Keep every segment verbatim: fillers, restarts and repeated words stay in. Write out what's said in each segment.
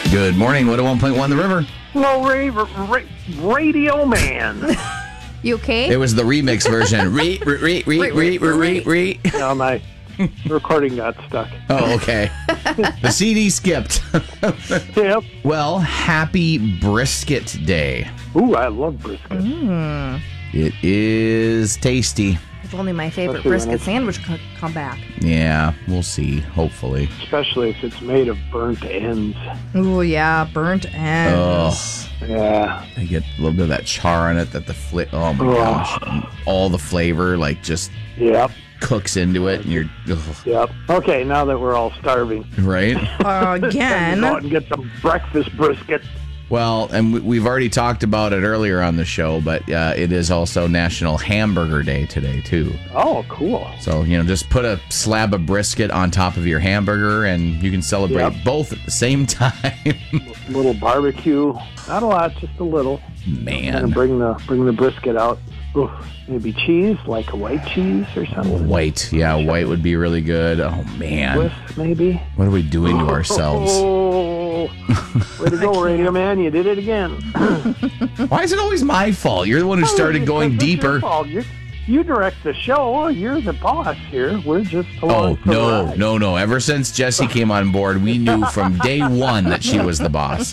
Good morning, one oh one point one The River. Hello, Ra- Ra- Radio Man. You okay? It was the remix version. Re, re, re, re, re, re, re, re. No, my recording got stuck. Oh, okay. The C D skipped. Yep. Well, happy Brisket Day. Ooh, I love brisket. Mm. It is tasty. If only my favorite Especially when brisket it's- sandwich could come back. Yeah, we'll see, hopefully. Especially if it's made of burnt ends. Oh, yeah, burnt ends. Oh, Yeah. I get a little bit of that char on it that the fli- oh my Oh. gosh. And all the flavor like just Yep. cooks into it and you're ugh, Yep. Okay, now that we're all starving, right? Uh, go again. out and get some breakfast brisket. Well, and we- we've already talked about it earlier on the show, but uh, it is also National Hamburger Day today, too. Oh, cool. So, you know, just put a slab of brisket on top of your hamburger and you can celebrate Yep. both at the same time. Little barbecue. Not a lot, just a little. And Man. bring the bring the brisket out. Ooh, maybe cheese, like a white cheese or something. White. Yeah, white would be really good. Oh, man. Swiss, maybe. What are we doing to ourselves? Oh, way to go, Radio Man! You did it again. Why is it always my fault? You're the one who started going It's your deeper. fault. You, you direct the show. You're the boss here. We're just Oh, along for the no, ride. no, no. Ever since Jessie came on board, we knew from day one that she was the boss.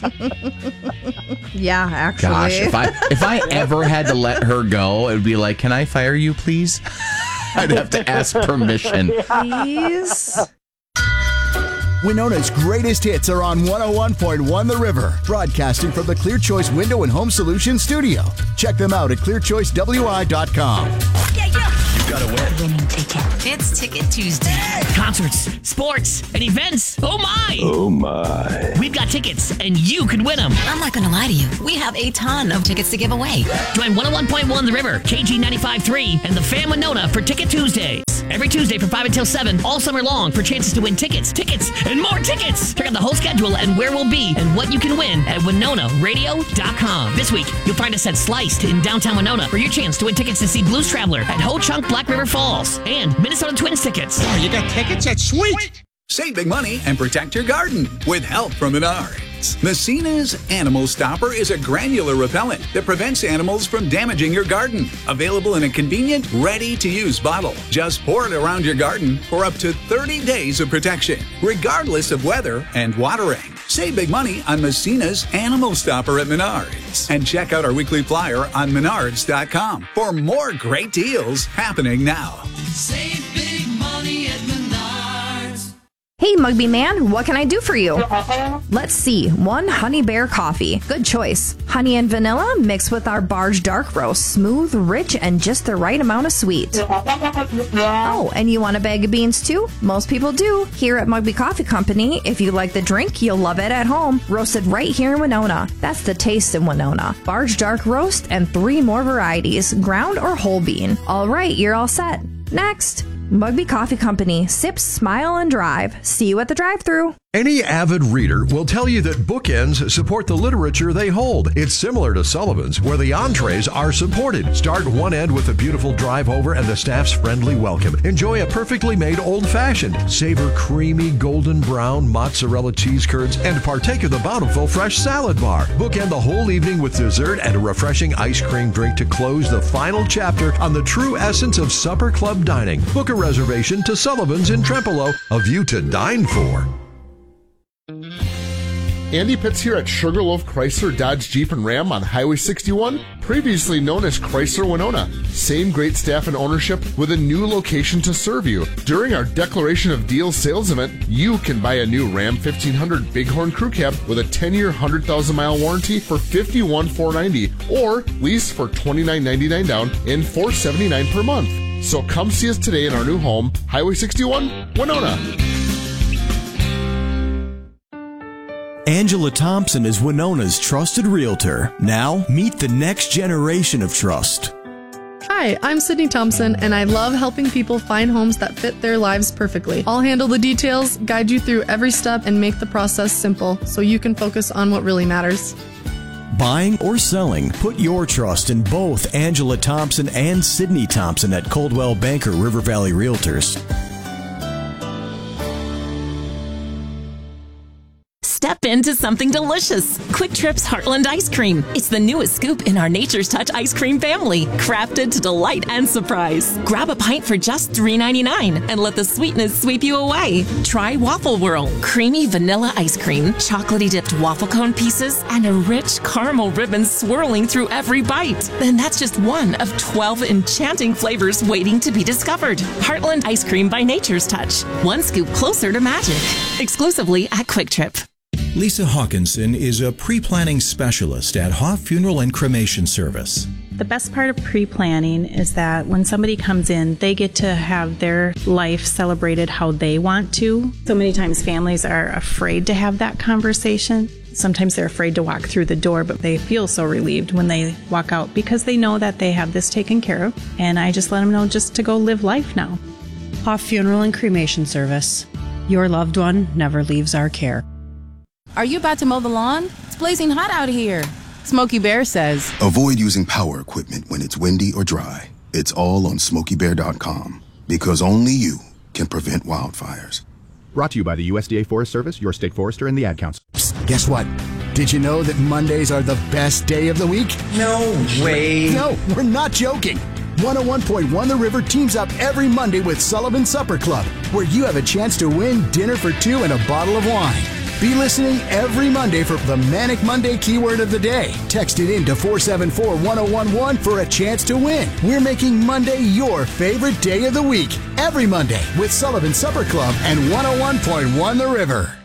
Yeah, actually. Gosh, if I if I ever had to let her go, it would be like, can I fire you, please? I'd have to ask permission. Please. Winona's greatest hits are on one oh one point one The River, broadcasting from the Clear Choice Window and Home Solutions studio. Check them out at clear choice w i dot com. Yeah, yeah. You gotta win. Winning ticket. It's Ticket Tuesday. Concerts, sports, and events. Oh my! Oh my. We've got tickets, and you could win them. I'm not going to lie to you. We have a ton of tickets to give away. Join one oh one point one The River, K G ninety-five point three, and the Fam Winona for Ticket Tuesdays. Every Tuesday from five until seven, all summer long, for chances to win tickets, tickets, and more tickets. Check out the whole schedule and where we'll be and what you can win at winona radio dot com. This week, you'll find us at Sliced in downtown Winona for your chance to win tickets to see Blues Traveler at Ho Chunk Black River Falls and Minnesota Twins tickets. Oh, you got tickets? That's sweet! Save big money and protect your garden with help from Menards. Messina's Animal Stopper is a granular repellent that prevents animals from damaging your garden. Available in a convenient, ready-to-use bottle. Just pour it around your garden for up to thirty days of protection, regardless of weather and watering. Save big money on Messina's Animal Stopper at Menards. And check out our weekly flyer on menards dot com for more great deals happening now. Save big money at Menards. Hey, Mugby Man, what can I do for you? Let's see. One Honey Bear coffee. Good choice. Honey and vanilla mixed with our Barge Dark Roast. Smooth, rich, and just the right amount of sweet. Oh, and you want a bag of beans too? Most people do. Here at Mugby Coffee Company, if you like the drink, you'll love it at home. Roasted right here in Winona. That's the taste in Winona. Barge Dark Roast and three more varieties, ground or whole bean. All right, you're all set. Next. Mugby Coffee Company. Sip, smile, and drive. See you at the drive-thru. Any avid reader will tell you that bookends support the literature they hold. It's similar to Sullivan's, where the entrees are supported. Start one end with a beautiful drive over and the staff's friendly welcome. Enjoy a perfectly made old-fashioned. Savor creamy golden brown mozzarella cheese curds and partake of the bountiful fresh salad bar. Bookend the whole evening with dessert and a refreshing ice cream drink to close the final chapter on the true essence of supper club dining. Book a reservation to Sullivan's in Trempealeau, a view to dine for. Andy Pitts here at Sugarloaf Chrysler Dodge Jeep and Ram on Highway sixty-one, previously known as Chrysler Winona. Same great staff and ownership with a new location to serve you. During our Declaration of Deals sales event, you can buy a new Ram fifteen hundred Bighorn Crew Cab with a ten-year, one hundred thousand mile warranty for fifty-one thousand four hundred ninety dollars or lease for twenty-nine ninety-nine down and four seventy-nine per month. So come see us today in our new home, Highway sixty-one, Winona. Angela Thompson is Winona's trusted realtor. Now, meet the next generation of trust. Hi, I'm Sydney Thompson, and I love helping people find homes that fit their lives perfectly. I'll handle the details, guide you through every step, and make the process simple so you can focus on what really matters. Buying or selling, put your trust in both Angela Thompson and Sydney Thompson at Coldwell Banker River Valley Realtors. step into something delicious. Quick Trip's Heartland Ice Cream. It's the newest scoop in our Nature's Touch ice cream family, crafted to delight and surprise. Grab a pint for just three ninety-nine and let the sweetness sweep you away. Try Waffle Whirl, creamy vanilla ice cream, chocolatey dipped waffle cone pieces, and a rich caramel ribbon swirling through every bite. And that's just one of twelve enchanting flavors waiting to be discovered. Heartland Ice Cream by Nature's Touch. One scoop closer to magic. Exclusively at Quick Trip. Lisa Hawkinson is a pre-planning specialist at Hoff Funeral and Cremation Service. The best part of pre-planning is that when somebody comes in, they get to have their life celebrated how they want to. So many times families are afraid to have that conversation. Sometimes they're afraid to walk through the door, but they feel so relieved when they walk out because they know that they have this taken care of. And I just let them know just to go live life now. Hoff Funeral and Cremation Service. Your loved one never leaves our care. Are you about to mow the lawn? It's blazing hot out here. Smokey Bear says, avoid using power equipment when it's windy or dry. It's all on smokey bear dot com because only you can prevent wildfires. Brought to you by the U S D A Forest Service, your state forester, and the Ad Council. Psst, guess what? Did you know that Mondays are the best day of the week? No way. No, we're not joking. one oh one point one The River teams up every Monday with Sullivan Supper Club, where you have a chance to win dinner for two and a bottle of wine. Be listening every Monday for the Manic Monday keyword of the day. Text it in to four seven four, one oh one one for a chance to win. We're making Monday your favorite day of the week. Every Monday with Sullivan Supper Club and one oh one point one The River.